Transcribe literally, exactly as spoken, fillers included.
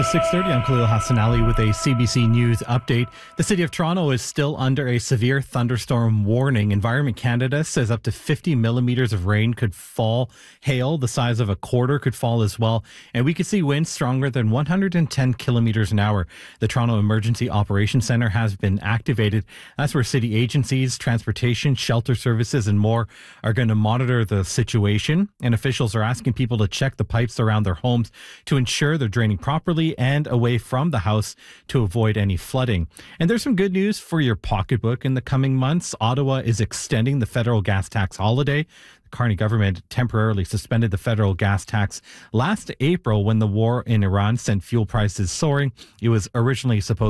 to six thirty. I'm Khalil Hassan Ali with a C B C News update. The city of Toronto is still under a severe thunderstorm warning. Environment Canada says up to fifty millimeters of rain could fall. Hail the size of a quarter could fall as well. And we could see winds stronger than one hundred ten kilometers an hour. The Toronto Emergency Operations Centre has been activated. That's where city agencies, transportation, shelter services, and more are going to monitor the situation. And officials are asking people to check the pipes around their homes to ensure they're draining properly and away from the house to avoid any flooding. And there's some good news for your pocketbook in the coming months. Ottawa is extending the federal gas tax holiday. The Carney government temporarily suspended the federal gas tax last April when the war in Iran sent fuel prices soaring. It was originally supposed